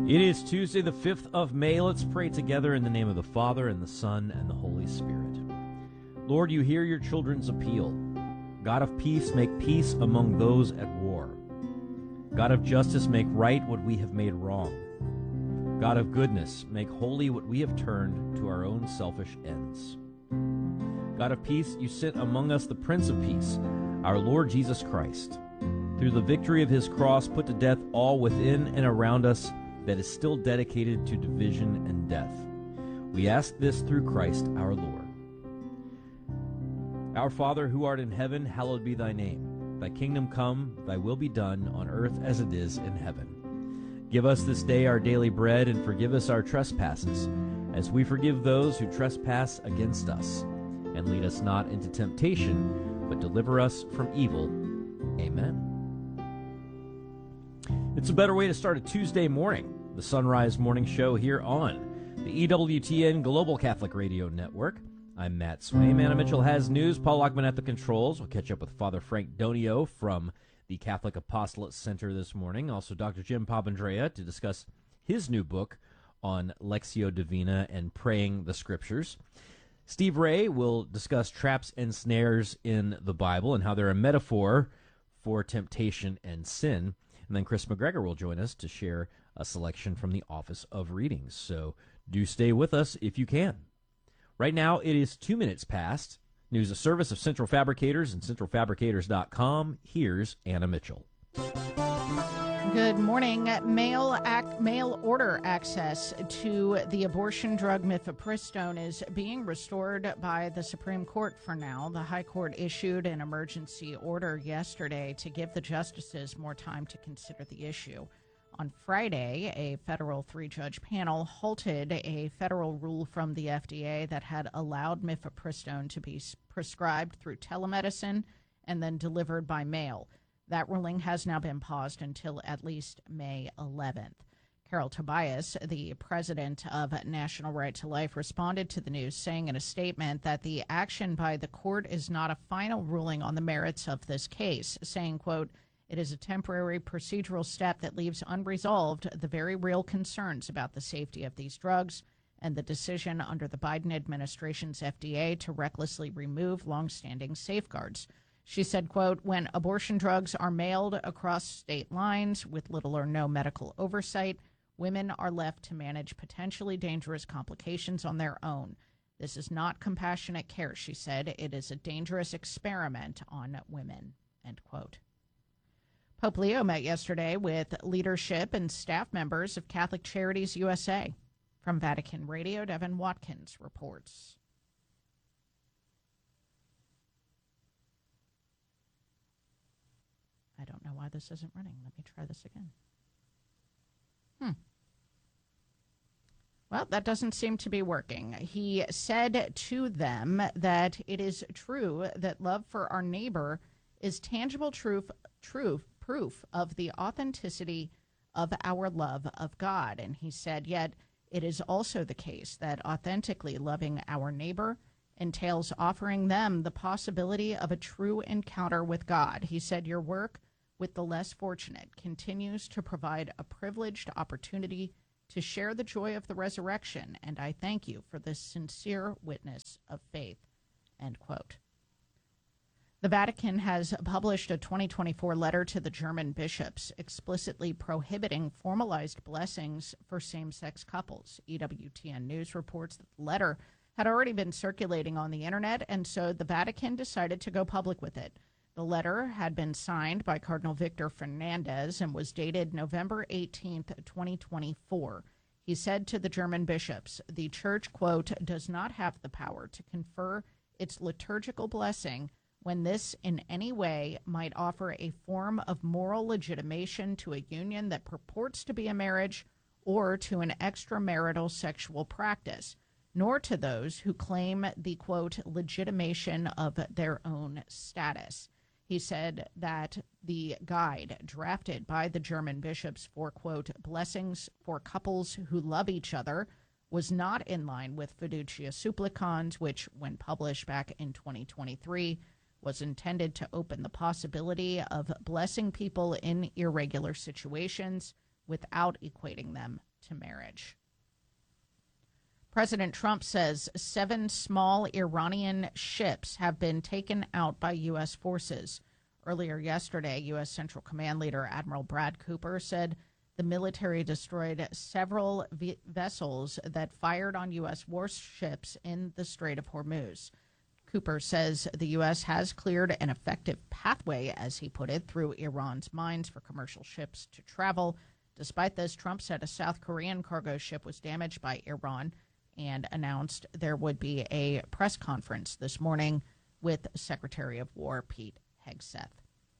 It is Tuesday, the 5th of May. Let's pray together in the name of the Father, and the Son, and the Holy Spirit. Lord, you hear your children's appeal. God of peace, make peace among those at war. God of justice, make right what we have made wrong. God of goodness, make holy what we have turned to our own selfish ends. God of peace, you sit among us the Prince of Peace, our Lord Jesus Christ. Through the victory of his cross, put to death all within and around us that is still dedicated to division and death. We ask this through Christ our Lord. Our Father, who art in heaven, hallowed be thy name. Thy kingdom come, thy will be done, on earth as it is in heaven. Give us this day our daily bread, and forgive us our trespasses, as we forgive those who trespass against us. And lead us not into temptation, but deliver us from evil. Amen. It's a better way to start a Tuesday morning. The Sunrise Morning Show here on the EWTN Global Catholic Radio Network. I'm Matt Swaim. Anna Mitchell has news. Paul Lockman at the controls. We'll catch up with Father Frank Donio from the Catholic Apostolate Center this morning. Also, Dr. Jim Papandrea to discuss his new book on Lectio Divina and praying the Scriptures. Steve Ray will discuss traps and snares in the Bible and how they're a metaphor for temptation and sin. And then Chris McGregor will join us to share a selection from the Office of Readings. So do stay with us if you can. Right now, it is 2 minutes past. News of service of Central Fabricators and centralfabricators.com. Here's Anna Mitchell. Good morning. Mail order access to the abortion drug mifepristone is being restored by the Supreme Court for now. The High Court issued an emergency order yesterday to give the justices more time to consider the issue. On Friday, a federal three-judge panel halted a federal rule from the FDA that had allowed mifepristone to be prescribed through telemedicine and then delivered by mail. That ruling has now been paused until at least May 11th. Carol Tobias, the president of National Right to Life, responded to the news, saying in a statement that the action by the court is not a final ruling on the merits of this case, saying, quote, "It is a temporary procedural step that leaves unresolved the very real concerns about the safety of these drugs and the decision under the Biden administration's FDA to recklessly remove longstanding safeguards." She said, quote, "When abortion drugs are mailed across state lines with little or no medical oversight, women are left to manage potentially dangerous complications on their own. This is not compassionate care," she said. "It is a dangerous experiment on women," end quote. Pope Leo met yesterday with leadership and staff members of Catholic Charities USA. From Vatican Radio, Devin Watkins reports. I don't know why this isn't running. Let me try this again. Well, that doesn't seem to be working. He said to them that it is true that love for our neighbor is tangible proof of the authenticity of our love of God. And he said, yet it is also the case that authentically loving our neighbor entails offering them the possibility of a true encounter with God. He said, "Your work with the less fortunate continues to provide a privileged opportunity to share the joy of the resurrection, and I thank you for this sincere witness of faith," end quote. The Vatican has published a 2024 letter to the German bishops explicitly prohibiting formalized blessings for same-sex couples. EWTN News reports that the letter had already been circulating on the internet, and so the Vatican decided to go public with it. The letter had been signed by Cardinal Victor Fernandez and was dated November 18th, 2024. He said to the German bishops, "The Church, quote, does not have the power to confer its liturgical blessing when this in any way might offer a form of moral legitimation to a union that purports to be a marriage or to an extramarital sexual practice, nor to those who claim the, quote, legitimation of their own status." He said that the guide drafted by the German bishops for, quote, blessings for couples who love each other was not in line with Fiducia Supplicans, which, when published back in 2023, was intended to open the possibility of blessing people in irregular situations without equating them to marriage. President Trump says 7 small Iranian ships have been taken out by U.S. forces. Earlier yesterday, U.S. Central Command leader Admiral Brad Cooper said the military destroyed several vessels that fired on U.S. warships in the Strait of Hormuz. Cooper says the U.S. has cleared an effective pathway, as he put it, through Iran's mines for commercial ships to travel. Despite this, Trump said a South Korean cargo ship was damaged by Iran and announced there would be a press conference this morning with Secretary of War Pete Hegseth.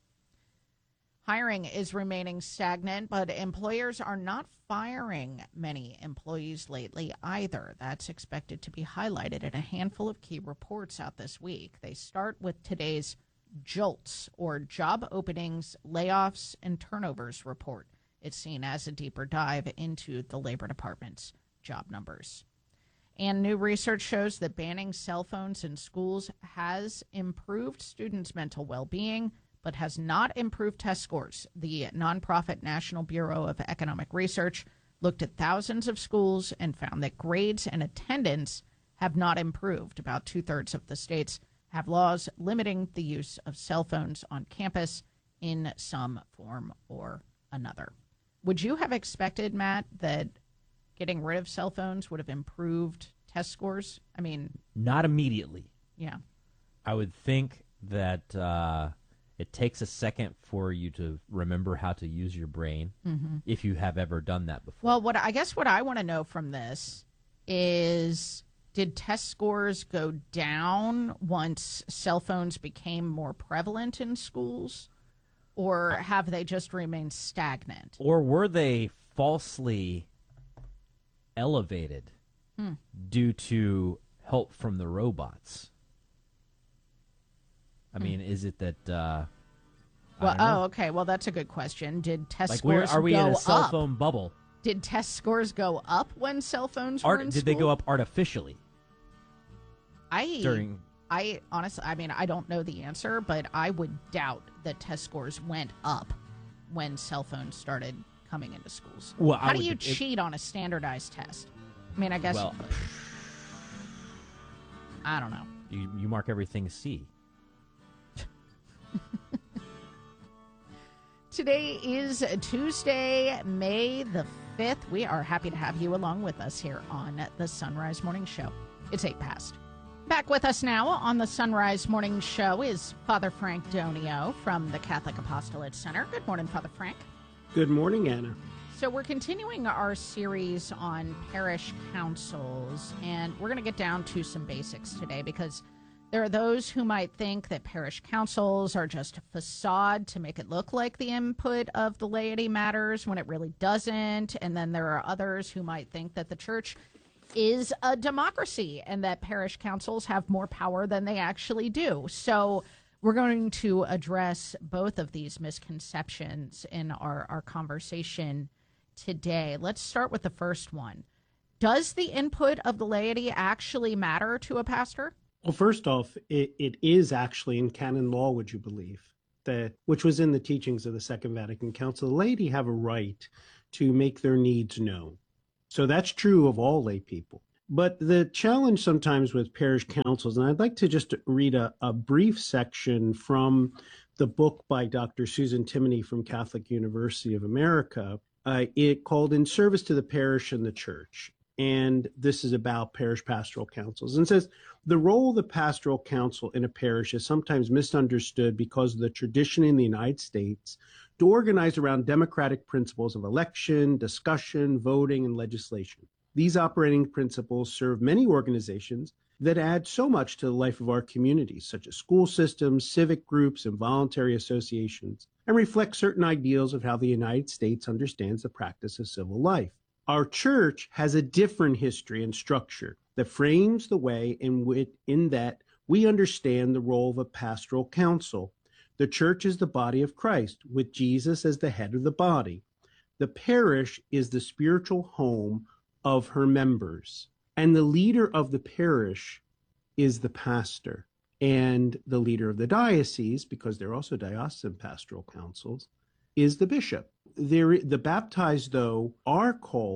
Hiring is remaining stagnant, but employers are not firing many employees lately either. That's expected to be highlighted in a handful of key reports out this week. They start with today's JOLTS, or Job Openings, Layoffs, and Turnovers report. It's seen as a deeper dive into the Labor Department's job numbers. And new research shows that banning cell phones in schools has improved students' mental well-being, but has not improved test scores. The nonprofit National Bureau of Economic Research looked at thousands of schools and found that grades and attendance have not improved. About 2/3 of the states have laws limiting the use of cell phones on campus in some form or another. Would you have expected, Matt, that getting rid of cell phones would have improved test scores? I mean, not immediately. Yeah. I would think that it takes a second for you to remember how to use your brain, if you have ever done that before. Well, what I want to know from this is, did test scores go down once cell phones became more prevalent in schools, or have they just remained stagnant? Or were they falsely elevated due to help from the robots? I mean, is it that? Okay. Well, that's a good question. Did test scores go up? Are we in a cell phone bubble? Did test scores go up when cell phones were in school? Did they go up artificially? I honestly, I mean, I don't know the answer, but I would doubt that test scores went up when cell phones started coming into schools. Well, how do you cheat on a standardized test? I mean, I guess. Well, I don't know. You mark everything C. Today is Tuesday, May the 5th. We are happy to have you along with us here on the Sunrise Morning Show. It's 8 past. Back with us now on the Sunrise Morning Show is Father Frank Donio from the Catholic Apostolate Center. Good morning, Father Frank. Good morning, Anna. So we're continuing our series on parish councils, and we're going to get down to some basics today, because there are those who might think that parish councils are just a facade to make it look like the input of the laity matters when it really doesn't. And then there are others who might think that the church is a democracy and that parish councils have more power than they actually do. So we're going to address both of these misconceptions in our conversation today. Let's start with the first one. Does the input of the laity actually matter to a pastor? Well, first off, it is actually in canon law, would you believe, which was in the teachings of the Second Vatican Council. The laity have a right to make their needs known. So that's true of all lay people. But the challenge sometimes with parish councils, and I'd like to just read a brief section from the book by Dr. Susan Timoney from Catholic University of America, it called In Service to the Parish and the Church. And this is about parish pastoral councils. And it says, the role of the pastoral council in a parish is sometimes misunderstood because of the tradition in the United States to organize around democratic principles of election, discussion, voting, and legislation. These operating principles serve many organizations that add so much to the life of our communities, such as school systems, civic groups, and voluntary associations, and reflect certain ideals of how the United States understands the practice of civil life. Our church has a different history and structure that frames the way in that we understand the role of a pastoral council. The church is the body of Christ, with Jesus as the head of the body. The parish is the spiritual home of her members, and the leader of the parish is the pastor, and the leader of the diocese, because they're also diocesan pastoral councils, is the bishop. The baptized, though, are called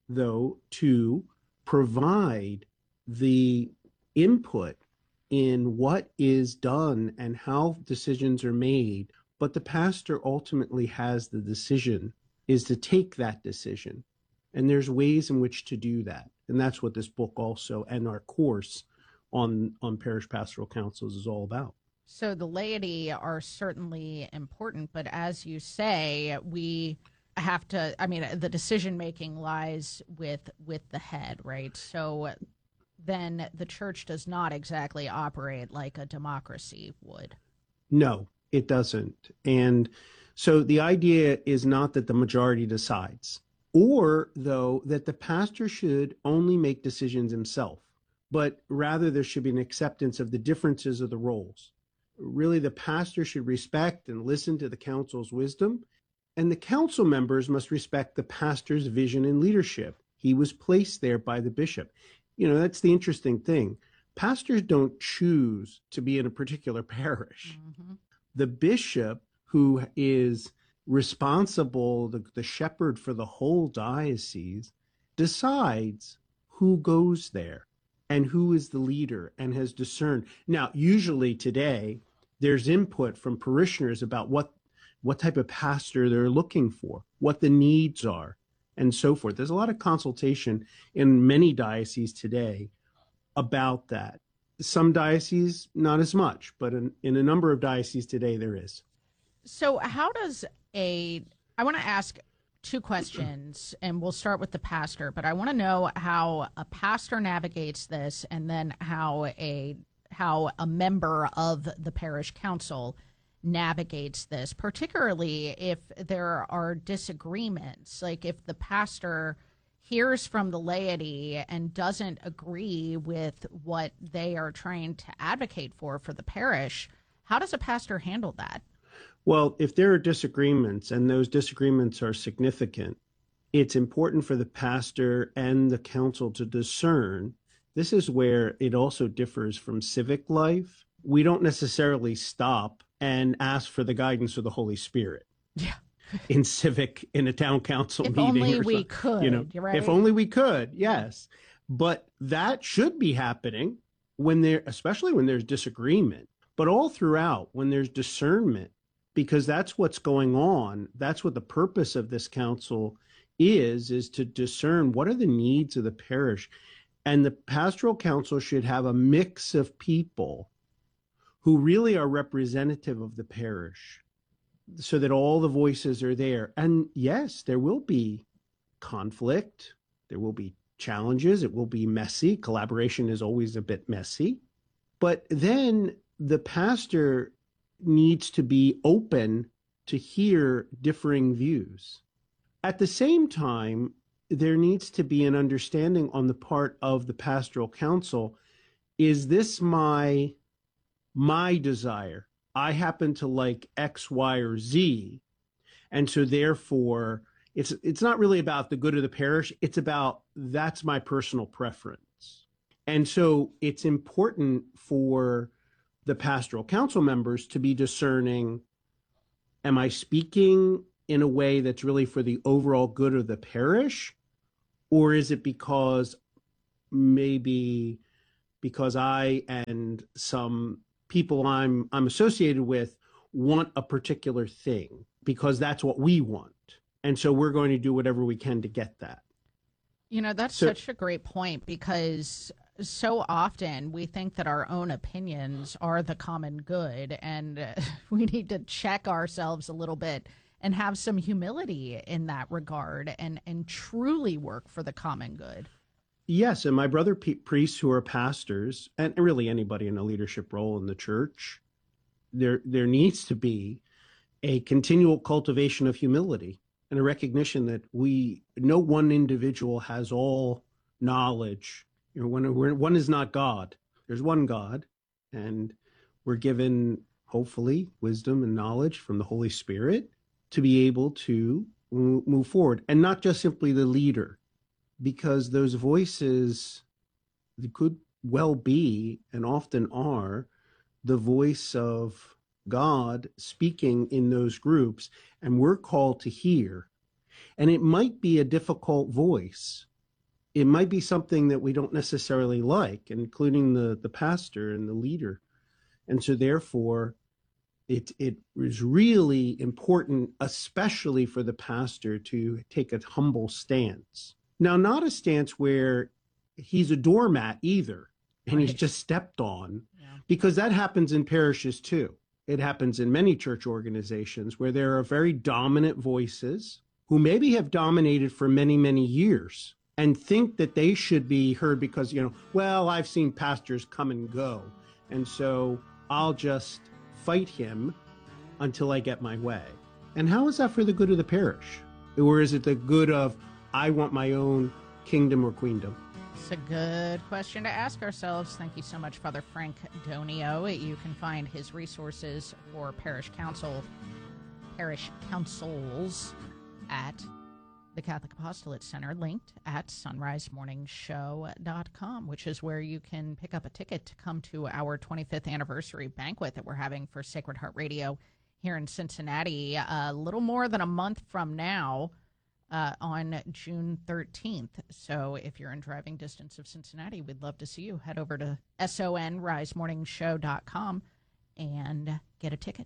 though, to provide the input in what is done and how decisions are made, but the pastor ultimately has the decision, is to take that decision. And there's ways in which to do that. And that's what this book also, and our course on parish pastoral councils, is all about. So the laity are certainly important, but as you say, we have to, I mean, the decision making lies with the head, right? So then the church does not exactly operate like a democracy would. No, it doesn't. And so the idea is not that the majority decides, or though that the pastor should only make decisions himself, but rather there should be an acceptance of the differences of the roles. Really, the pastor should respect and listen to the council's wisdom, and the council members must respect the pastor's vision and leadership. He was placed there by the bishop. You know, that's the interesting thing. Pastors don't choose to be in a particular parish. Mm-hmm. The bishop, who is responsible, the shepherd for the whole diocese, decides who goes there and who is the leader and has discerned. Now, usually today, there's input from parishioners about what type of pastor they're looking for, what the needs are, and so forth. There's a lot of consultation in many dioceses today about that. Some dioceses, not as much, but in a number of dioceses today, there is. So how does I want to ask two questions, and we'll start with the pastor, but I want to know how a pastor navigates this, and then how a member of the parish council navigates this, particularly if there are disagreements. Like if the pastor hears from the laity and doesn't agree with what they are trying to advocate for the parish, how does a pastor handle that? Well, if there are disagreements and those disagreements are significant, it's important for the pastor and the council to discern. This is where it also differs from civic life. We don't necessarily stop and ask for the guidance of the Holy Spirit. Yeah. In a town council if meeting. If only we could, you know, right? If only we could, yes. But that should be happening especially when there's disagreement, but all throughout when there's discernment, because that's what's going on. That's what the purpose of this council is to discern what are the needs of the parish. And the pastoral council should have a mix of people who really are representative of the parish, so that all the voices are there. And yes, there will be conflict. There will be challenges. It will be messy. Collaboration is always a bit messy. But then the pastor needs to be open to hear differing views. At the same time, there needs to be an understanding on the part of the pastoral council. Is this my desire? I happen to like X, Y, or Z. And so therefore, it's not really about the good of the parish. It's about that's my personal preference. And so it's important for the pastoral council members to be discerning, am I speaking in a way that's really for the overall good of the parish? Or is it because I and some people I'm associated with want a particular thing because that's what we want. And so we're going to do whatever we can to get that. You know, that's such a great point, because so often we think that our own opinions are the common good, and we need to check ourselves a little bit and have some humility in that regard and truly work for the common good. Yes, and my brother priests who are pastors, and really anybody in a leadership role in the church, there needs to be a continual cultivation of humility and a recognition that no one individual has all knowledge. You know, one is not God. There's one God, and we're given, hopefully, wisdom and knowledge from the Holy Spirit to be able to move forward, and not just simply the leader. Because those voices could well be, and often are, the voice of God speaking in those groups, and we're called to hear. And it might be a difficult voice, it might be something that we don't necessarily like, including the pastor and the leader. And so therefore, it is really important, especially for the pastor, to take a humble stance. Now, not a stance where he's a doormat either, and he's just stepped on, because that happens in parishes too. It happens in many church organizations where there are very dominant voices who maybe have dominated for many, many years and think that they should be heard because, well, I've seen pastors come and go, and so I'll just fight him until I get my way. And how is that for the good of the parish? Or is it the good of, I want my own kingdom or queendom? It's a good question to ask ourselves. Thank you so much, Father Frank Donio. You can find his resources for parish councils at the Catholic Apostolate Center, linked at sunrisemorningshow.com, which is where you can pick up a ticket to come to our 25th anniversary banquet that we're having for Sacred Heart Radio here in Cincinnati a little more than a month from now, on June 13th. So if you're in driving distance of Cincinnati, we'd love to see you. Head over to sonrisemorningshow.com and get a ticket.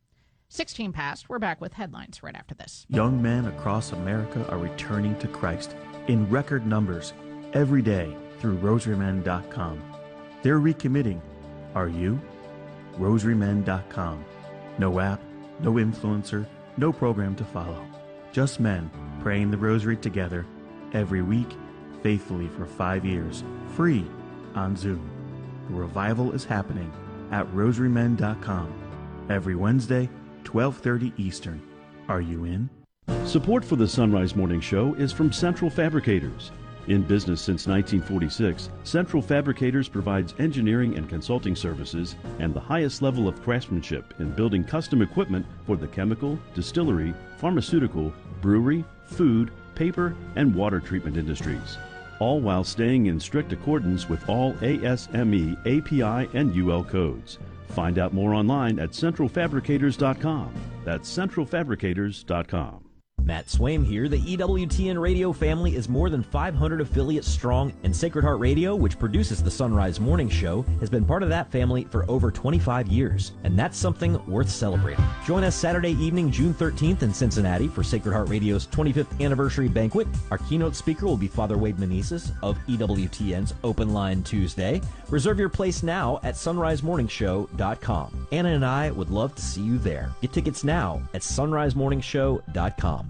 16 past. We're back with headlines right after this. Young men across America are returning to Christ in record numbers every day through rosarymen.com. They're recommitting. Are you? rosarymen.com. No app, no influencer, no program to follow. Just men praying the rosary together every week, faithfully for 5 years, free on Zoom. The revival is happening at rosarymen.com every Wednesday, 12:30 Eastern. Are you in? Support for the Sunrise Morning Show is from Central Fabricators. In business since 1946, Central Fabricators provides engineering and consulting services and the highest level of craftsmanship in building custom equipment for the chemical, distillery, pharmaceutical, brewery, food, paper, and water treatment industries, all while staying in strict accordance with all ASME, API, and UL codes. Find out more online at centralfabricators.com. That's centralfabricators.com. Matt Swaim here. The EWTN radio family is more than 500 affiliates strong, and Sacred Heart Radio, which produces the Sunrise Morning Show, has been part of that family for over 25 years, and that's something worth celebrating. Join us Saturday evening, June 13th in Cincinnati for Sacred Heart Radio's 25th anniversary banquet. Our keynote speaker will be Father Wade Meneses of EWTN's Open Line Tuesday. Reserve your place now at sunrisemorningshow.com. Anna and I would love to see you there. Get tickets now at sunrisemorningshow.com.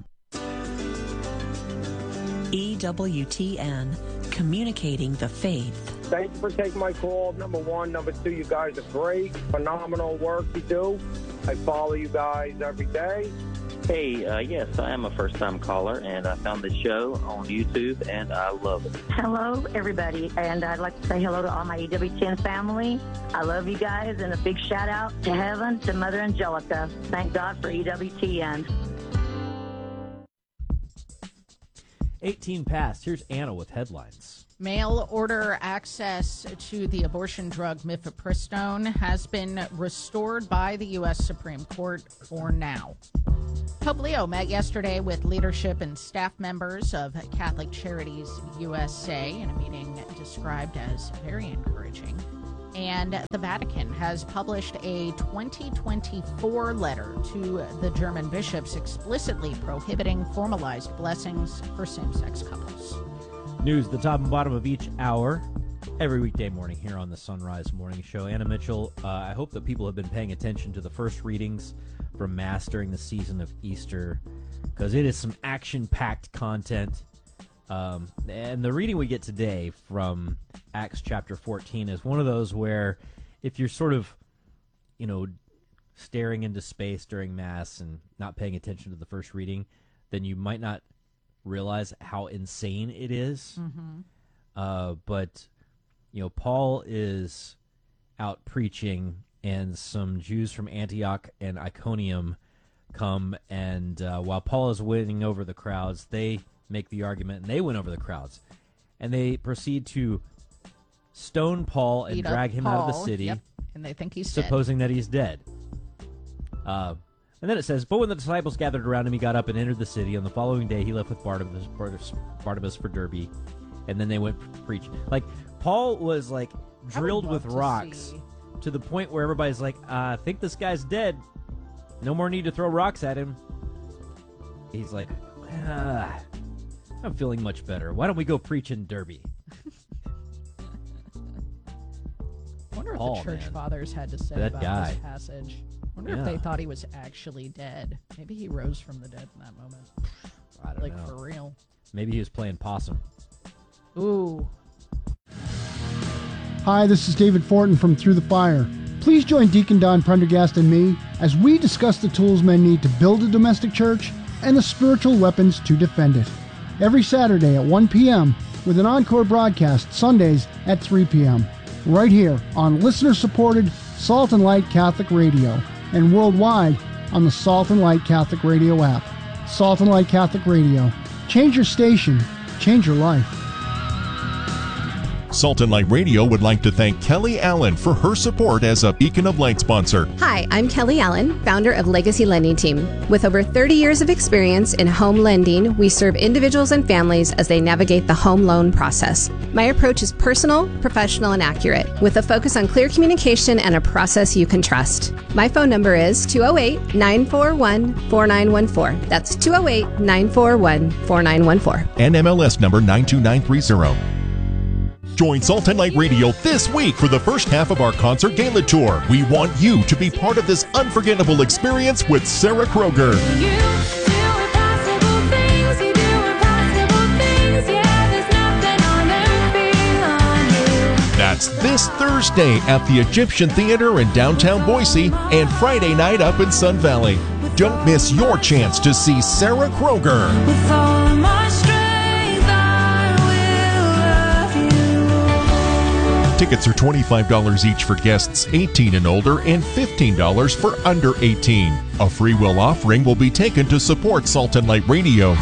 EWTN, communicating the faith. Thank you for taking my call. Number one. Number two, you guys are great. Phenomenal work you do. I follow you guys every day. Hey, yes, I am a first-time caller, and I found the show on YouTube, and I love it. Hello, everybody, and I'd like to say hello to all my EWTN family. I love you guys, and a big shout-out to heaven, to Mother Angelica. Thank God for EWTN. 18 past. Here's Anna with headlines. Mail order access to the abortion drug mifepristone has been restored by the U.S. Supreme Court for now. Pope Leo met yesterday with leadership and staff members of Catholic Charities USA in a meeting described as very encouraging. And the Vatican has published a 2024 letter to the German bishops explicitly prohibiting formalized blessings for same-sex couples. News at the top and bottom of each hour, every weekday morning here on the Sunrise Morning Show. Anna Mitchell, I hope that people have been paying attention to the first readings from Mass during the season of Easter, because it is some action-packed content. And the reading we get today from Acts chapter 14 is one of those where if you're sort of, staring into space during Mass and not paying attention to the first reading, then you might not realize how insane it is. Mm-hmm. But Paul is out preaching, and some Jews from Antioch and Iconium come, and while Paul is winning over the crowds, they make the argument, and they win over the crowds, and they proceed to stone Paul and drag him out of the city. Yep. And they think he's supposing that he's dead. And then it says, but when the disciples gathered around him, he got up and entered the city. On the following day, he left with Barnabas for Derbe. and then they went preach. Like, Paul was, like, drilled with love to rocks see. to the point where everybody's like, I think this guy's dead. No more need to throw rocks at him. He's like, I'm feeling much better. Why don't we go preach in Derby? I wonder Paul, what the church man. fathers had to say That about guy. this passage. I wonder Yeah. if they thought he was actually dead. Maybe he rose from the dead in that moment. I don't Like, know. for real. Maybe he was playing possum. Ooh. Hi, this is David Fortin from Through the Fire. Please join Deacon Don Prendergast and me as we discuss the tools men need to build a domestic church and the spiritual weapons to defend it. Every Saturday at 1 p.m. with an encore broadcast Sundays at 3 p.m. right here on listener-supported Salt and Light Catholic Radio and worldwide on the Salt and Light Catholic Radio app. Salt and Light Catholic Radio. Change your station. Change your life. Salt and Light Radio would like to thank Kelly Allen for her support as a Beacon of Light sponsor. Hi, I'm Kelly Allen, founder of Legacy Lending Team. With over 30 years of experience in home lending, we serve individuals and families as they navigate the home loan process. My approach is personal, professional, and accurate, with a focus on clear communication and a process you can trust. My phone number is 208-941-4914. That's 208-941-4914. NMLS number 92930. Join Salt and Light Radio this week for the first half of our concert gala tour. We want you to be part of this unforgettable experience with Sarah Kroger. That's this Thursday at the Egyptian Theater in downtown Boise and Friday night up in Sun Valley. Don't miss your chance to see Sarah Kroger. With all of my strength, I will love you. Tickets are $25 each for guests 18 and older and $15 for under 18. A free will offering will be taken to support Salt and Light Radio.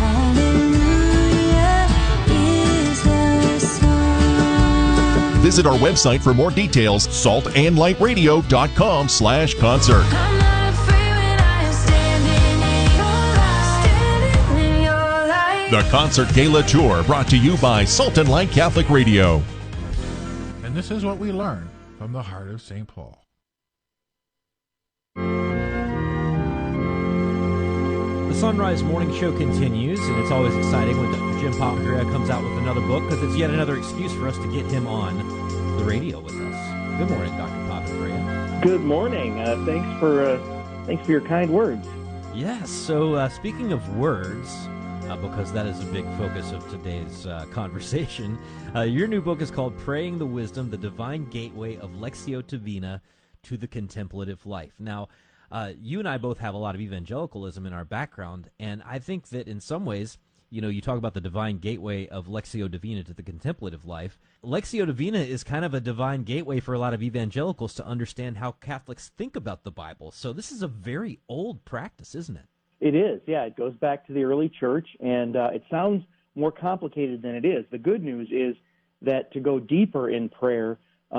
Visit our website for more details, saltandlightradio.com/concert. The Concert Gala Tour brought to you by Salt and Light Catholic Radio. And this is what we learn from the heart of St. Paul. The Sunrise Morning Show continues, and it's always exciting when Jim Papandrea comes out with another book, because it's yet another excuse for us to get him on the radio with us. Good morning, Dr. Papandrea. Good morning. Thanks for your kind words. Yes, so speaking of words, because that is a big focus of today's conversation, your new book is called Praying the Wisdom, the Divine Gateway of Lectio Divina to the Contemplative Life. Now, you and I both have a lot of evangelicalism in our background, and I think that in some ways, you know, you talk about the divine gateway of Lectio Divina to the contemplative life. Lectio Divina is kind of a divine gateway for a lot of evangelicals to understand how Catholics think about the Bible. So this is a very old practice, isn't it? It is, yeah. It goes back to the early church, and it sounds more complicated than it is. The good news is that to go deeper in prayer,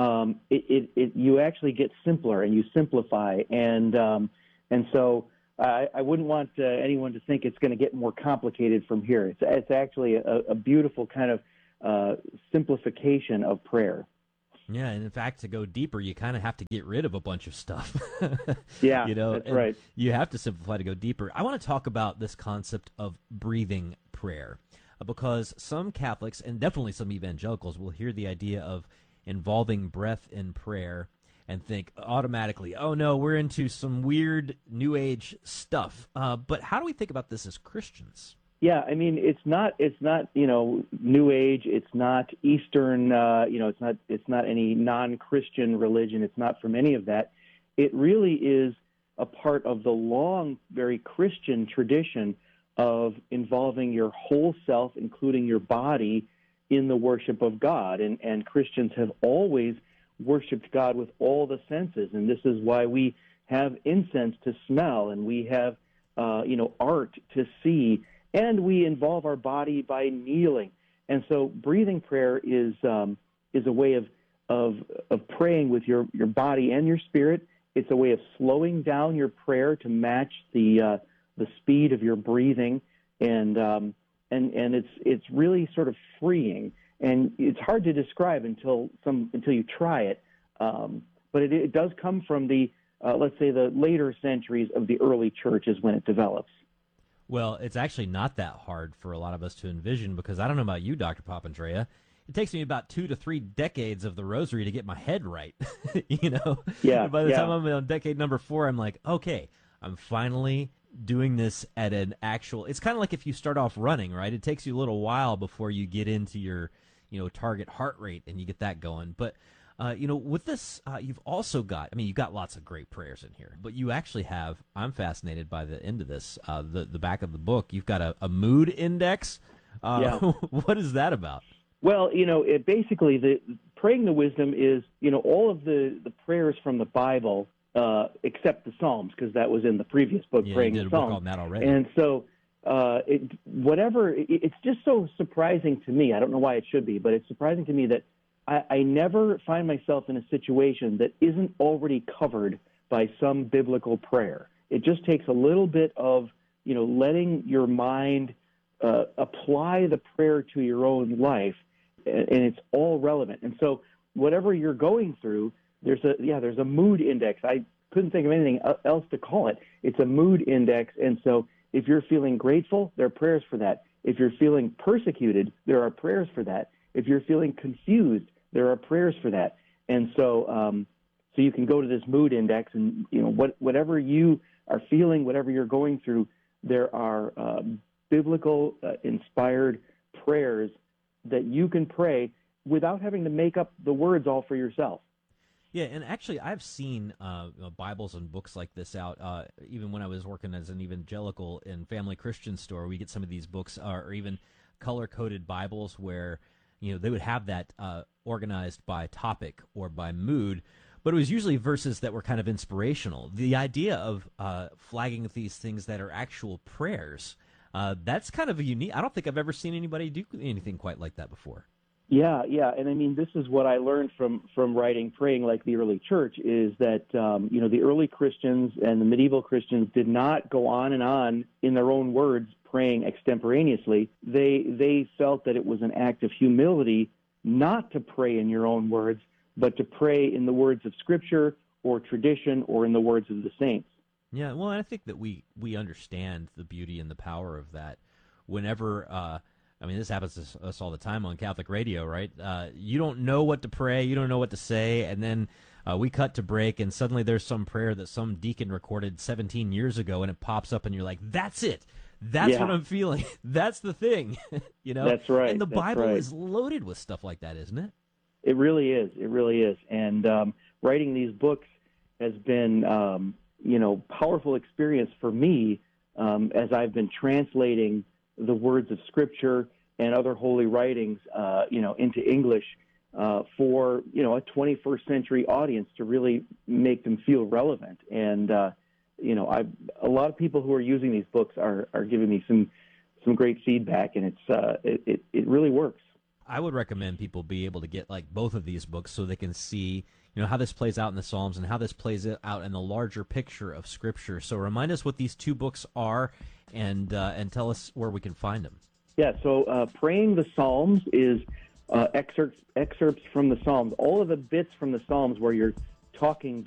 you actually get simpler and you simplify, and so I wouldn't want anyone to think it's going to get more complicated from here. It's actually a beautiful kind of simplification of prayer. Yeah, and in fact, to go deeper, you kind of have to get rid of a bunch of stuff. Yeah, you know, that's right. You have to simplify to go deeper. I want to talk about this concept of breathing prayer, because some Catholics, and definitely some evangelicals, will hear the idea of involving breath in prayer and think automatically, oh no, we're into some weird New Age stuff. But how do we think about this as Christians? Yeah, I mean, it's not New Age. It's not Eastern. It's not any non-Christian religion. It's not from any of that. It really is a part of the long, very Christian tradition of involving your whole self, including your body, in the worship of God. And Christians have always worshiped God with all the senses, and this is why we have incense to smell, and we have art to see. And we involve our body by kneeling. And so breathing prayer is a way of praying with your body and your spirit. It's a way of slowing down your prayer to match the speed of your breathing, and it's really sort of freeing. and it's hard to describe until you try it. But it does come from the let's say the later centuries of the early church is when it develops. Well, it's actually not that hard for a lot of us to envision, because I don't know about you, Dr. Papandrea. It takes me about 2 to 3 decades of the rosary to get my head right, Yeah. By the time I'm on decade number 4, I'm like, okay, I'm finally doing this at an actual. It's kind of like if you start off running, right? It takes you a little while before you get into your, target heart rate and you get that going. But with this, you've also got. I mean, you've got lots of great prayers in here, but you actually have. I'm fascinated by the end of this. The back of the book, you've got a mood index. What is that about? Well, it basically the praying the wisdom is, all of the prayers from the Bible, except the Psalms, because that was in the previous book, praying you did the a Psalms. book on that already. And so, it's just so surprising to me. I don't know why it should be, but it's surprising to me that I never find myself in a situation that isn't already covered by some biblical prayer. It just takes a little bit of, letting your mind apply the prayer to your own life, and it's all relevant. And so whatever you're going through, there's a mood index. I couldn't think of anything else to call it. It's a mood index. And so if you're feeling grateful, there are prayers for that. If you're feeling persecuted, there are prayers for that. If you're feeling confused, there are prayers for that. And so so you can go to this mood index, and whatever you are feeling, whatever you're going through, there are biblical inspired prayers that you can pray without having to make up the words all for yourself. Yeah, and actually, I've seen Bibles and books like this out. Even when I was working as an evangelical in Family Christian Store, we get some of these books, or even color-coded Bibles where they would have that organized by topic or by mood, but it was usually verses that were kind of inspirational. The idea of flagging these things that are actual prayers, that's kind of a unique. I don't think I've ever seen anybody do anything quite like that before. Yeah, and I mean, this is what I learned from writing Praying Like the Early Church, is that the early Christians and the medieval Christians did not go on and on in their own words praying extemporaneously. They felt that it was an act of humility not to pray in your own words, but to pray in the words of Scripture or tradition or in the words of the saints. Yeah, well, I think that we understand the beauty and the power of that. Whenever, this happens to us all the time on Catholic radio, right? You don't know what to pray, you don't know what to say, and then we cut to break, and suddenly there's some prayer that some deacon recorded 17 years ago, and it pops up, and you're like, that's it. That's what I'm feeling. That's the thing, That's right. And the that's Bible right. is loaded with stuff like that, isn't it? It really is. It really is. And writing these books has been, powerful experience for me as I've been translating the words of Scripture and other holy writings, into English for, a 21st century audience to really make them feel relevant. And, a lot of people who are using these books are giving me some great feedback, and it really works. I would recommend people be able to get both of these books so they can see, how this plays out in the Psalms and how this plays out in the larger picture of Scripture. So remind us what these two books are, and tell us where we can find them. Yeah, so Praying the Psalms is excerpts from the Psalms. All of the bits from the Psalms where you're talking